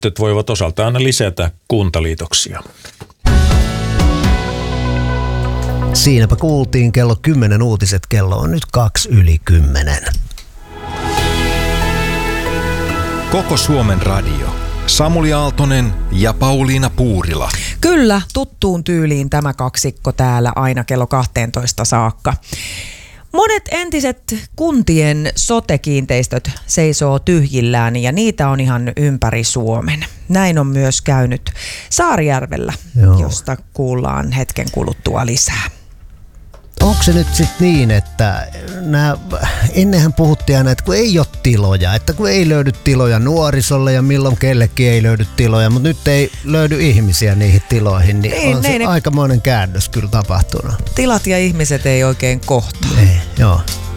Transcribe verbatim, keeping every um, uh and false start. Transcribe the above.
Tytöt voivat osaltaan lisätä kuntaliitoksia. Siinäpä kuultiin kello kymmenen uutiset, kello on nyt kaksi yli kymmenen. Koko Suomen radio. Samuli Aaltonen ja Pauliina Puurila. Kyllä, tuttuun tyyliin tämä kaksikko täällä aina kello kahteentoista saakka. Monet entiset kuntien sote-kiinteistöt seisoo tyhjillään ja niitä on ihan ympäri Suomen. Näin on myös käynyt Saarijärvellä, Joo. josta kuullaan hetken kuluttua lisää. Onko se nyt sitten niin, että nää, ennenhän puhuttiin aina, että kun ei ole tiloja, että kun ei löydy tiloja nuorisolle ja milloin kellekin ei löydy tiloja, mutta nyt ei löydy ihmisiä niihin tiloihin, niin ei, on se ne, aikamoinen käännös kyllä tapahtunut. Tilat ja ihmiset ei oikein kohtaa. Ei, joo.